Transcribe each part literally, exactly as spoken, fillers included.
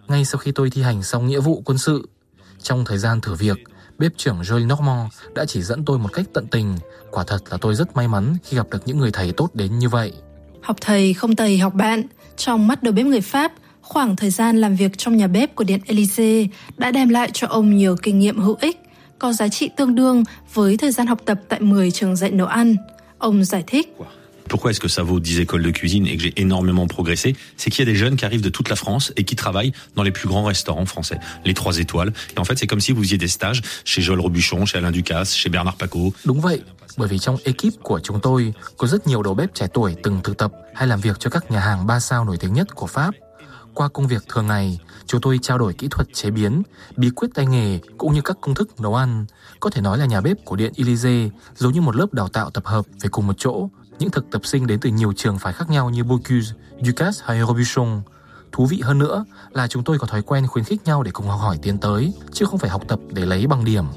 ngay sau khi tôi thi hành xong nghĩa vụ quân sự. Trong thời gian thử việc, bếp trưởng Jolie Normand đã chỉ dẫn tôi một cách tận tình. Quả thật là tôi rất may mắn khi gặp được những người thầy tốt đến như vậy. Học thầy không thầy học bạn. Trong mắt đầu bếp người Pháp, khoảng thời gian làm việc trong nhà bếp của Điện Élysée đã đem lại cho ông nhiều kinh nghiệm hữu ích, có giá trị tương đương với thời gian học tập tại mười trường dạy nấu ăn. Ông giải thích. Pourquoi est-ce que ça vaut dix écoles de cuisine et que j'ai énormément progressé? C'est qu'il y a des jeunes qui arrivent de toute la France et qui travaillent dans les plus grands restaurants français, les trois étoiles. Et en fait, c'est comme si vous faisiez des stages chez Joël Robuchon, chez Alain Ducasse, chez Bernard Pacot. Đúng vậy, bởi vì trong ekip của chúng tôi có rất nhiều đầu bếp trẻ tuổi từng thực tập hay làm việc cho các nhà hàng ba sao nổi tiếng nhất của Pháp. Qua công việc thường ngày, chúng tôi trao đổi kỹ thuật chế biến, bí quyết tay nghề cũng như các công thức nấu ăn. Có thể nói là nhà bếp của Điện Élysée giống như một lớp đào tạo tập hợp về cùng một chỗ. Những thực tập sinh đến từ nhiều trường phái khác nhau như Bocuse, Ducasse hay Robuchon. Thú vị hơn nữa là chúng tôi có thói quen khuyến khích nhau để cùng học hỏi tiến tới, chứ không phải học tập để lấy bằng điểm.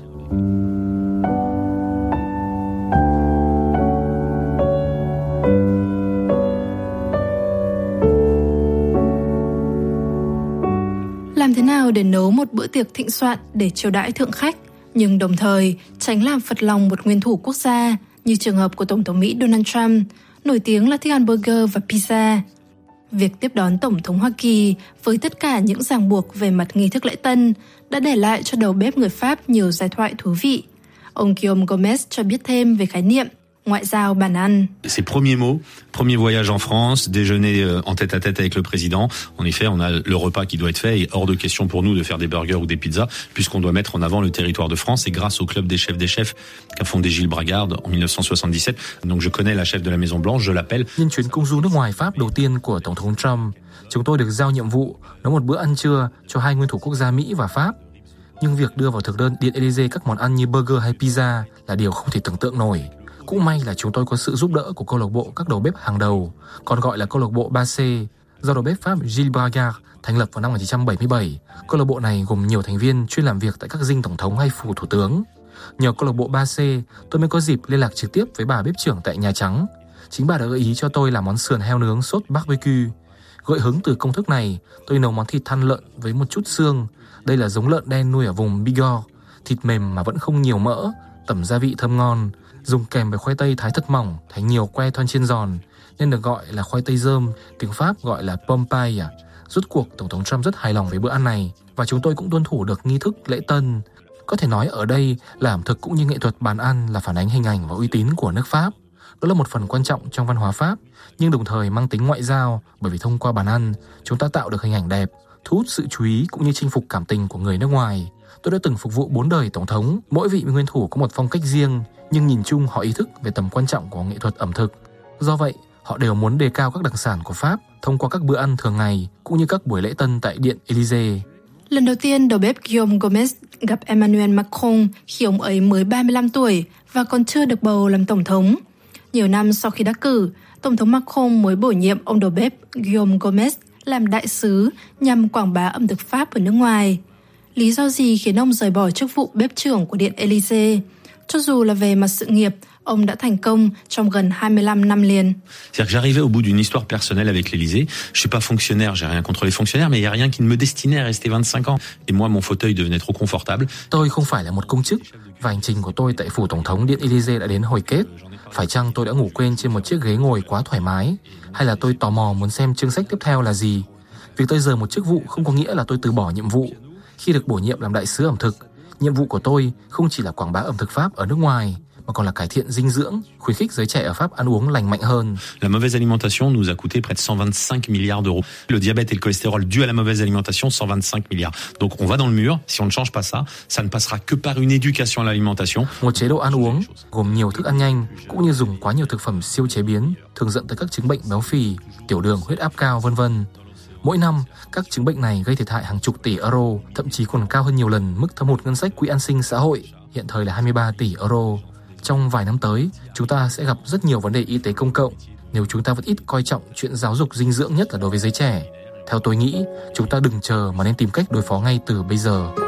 Làm thế nào để nấu một bữa tiệc thịnh soạn để chiêu đãi thượng khách, nhưng đồng thời tránh làm phật lòng một nguyên thủ quốc gia, như trường hợp của Tổng thống Mỹ Donald Trump, nổi tiếng là thích ăn burger và pizza. Việc tiếp đón Tổng thống Hoa Kỳ với tất cả những ràng buộc về mặt nghi thức lễ tân đã để lại cho đầu bếp người Pháp nhiều giai thoại thú vị. Ông Guillaume Gomez cho biết thêm về khái niệm ngoại giao bàn ăn. Ses premiers mots, premier voyage en France, déjeuner en tête à tête avec le président. En effet, on a le repas qui doit être fait et hors de question pour nous de faire des burgers ou des pizzas, puisqu'on doit mettre en avant le territoire de France. Et grâce au club des chefs des chefs qu'a fondé Gilles Bragard en mille neuf cent soixante-dix-sept, donc je connais la chef de la Maison Blanche, je l'appelle. Nhân chuyến công du nước ngoài Pháp đầu tiên của Tổng thống Trump, chúng tôi được giao nhiệm vụ nấu một bữa ăn trưa cho hai nguyên thủ quốc gia Mỹ và Pháp. Nhưng việc đưa vào thực đơn Điện Élysée các món ăn như burger hay pizza là điều không thể tưởng tượng nổi. Cũng may là chúng tôi có sự giúp đỡ của câu lạc bộ các đầu bếp hàng đầu, còn gọi là câu lạc bộ ba C, do đầu bếp Pháp Gilles Bragard thành lập vào năm một nghìn chín trăm bảy mươi bảy. Câu lạc bộ này gồm nhiều thành viên chuyên làm việc tại các dinh tổng thống hay phủ thủ tướng. Nhờ câu lạc bộ ba C, tôi mới có dịp liên lạc trực tiếp với bà bếp trưởng tại Nhà Trắng. Chính bà đã gợi ý cho tôi làm món sườn heo nướng sốt barbecue. Gợi hứng từ công thức này, tôi nấu món thịt thăn lợn với một chút xương. Đây là giống lợn đen nuôi ở vùng Bigorre, thịt mềm mà vẫn không nhiều mỡ, tẩm gia vị thơm ngon. Dùng kèm với khoai tây thái thật mỏng thành nhiều que thon chiên giòn nên được gọi là khoai tây rơm, tiếng Pháp gọi là pomme paille. Rốt cuộc Tổng thống Trump rất hài lòng với bữa ăn này và chúng tôi cũng tuân thủ được nghi thức lễ tân. Có thể nói ở đây là ẩm thực cũng như nghệ thuật bàn ăn là phản ánh hình ảnh và uy tín của nước Pháp. Đó là một phần quan trọng trong văn hóa Pháp, nhưng đồng thời mang tính ngoại giao, bởi vì thông qua bàn ăn chúng ta tạo được hình ảnh đẹp, thu hút sự chú ý cũng như chinh phục cảm tình của người nước ngoài. Tôi đã từng phục vụ bốn đời tổng thống, mỗi vị nguyên thủ có một phong cách riêng, nhưng nhìn chung họ ý thức về tầm quan trọng của nghệ thuật ẩm thực. Do vậy, họ đều muốn đề cao các đặc sản của Pháp thông qua các bữa ăn thường ngày cũng như các buổi lễ tân tại Điện Élysée. Lần đầu tiên, đầu bếp Guillaume Gomez gặp Emmanuel Macron khi ông ấy mới ba mươi lăm tuổi và còn chưa được bầu làm tổng thống. Nhiều năm sau khi đắc cử, Tổng thống Macron mới bổ nhiệm ông đầu bếp Guillaume Gomez làm đại sứ nhằm quảng bá ẩm thực Pháp ở nước ngoài. Lý do gì khiến ông rời bỏ chức vụ bếp trưởng của Điện Élysée? Cho dù là về mặt sự nghiệp, ông đã thành công trong gần hai mươi lăm năm liền. C'est-à-dire que j'arrivais au bout d'une histoire personnelle avec l'Élysée. Je suis pas fonctionnaire, j'ai rien contre les fonctionnaires, mais il y a rien qui ne me destinait à rester vingt-cinq ans. Et moi, mon fauteuil devenait trop confortable. Tôi không phải là một công chức và hành trình của tôi tại phủ tổng thống Điện Élysée đã đến hồi kết. Phải chăng tôi đã ngủ quên trên một chiếc ghế ngồi quá thoải mái, hay là tôi tò mò muốn xem chương sách tiếp theo là gì? Việc tôi rời một chức vụ không có nghĩa là tôi từ bỏ nhiệm vụ. Khi được bổ nhiệm làm đại sứ ẩm thực, nhiệm vụ của tôi không chỉ là quảng bá ẩm thực Pháp ở nước ngoài, mà còn là cải thiện dinh dưỡng, khuyến khích giới trẻ ở Pháp ăn uống lành mạnh hơn. La mauvaise alimentation nous a coûté près de cent vingt-cinq milliards d'euros. Le diabète et le cholestérol dû à la mauvaise alimentation, cent vingt-cinq milliards. Donc on va dans le mur, si on ne change pas ça, ça ne passera que par une éducation à l'alimentation. Một chế độ ăn uống gồm nhiều thức ăn nhanh cũng như dùng quá nhiều thực phẩm siêu chế biến thường dẫn tới các chứng bệnh béo phì, tiểu đường, huyết áp cao vân vân. Mỗi năm, các chứng bệnh này gây thiệt hại hàng chục tỷ euro, thậm chí còn cao hơn nhiều lần mức thâm hụt ngân sách quỹ an sinh xã hội, hiện thời là hai mươi ba tỷ euro. Trong vài năm tới, chúng ta sẽ gặp rất nhiều vấn đề y tế công cộng nếu chúng ta vẫn ít coi trọng chuyện giáo dục dinh dưỡng, nhất là đối với giới trẻ. Theo tôi nghĩ, chúng ta đừng chờ mà nên tìm cách đối phó ngay từ bây giờ.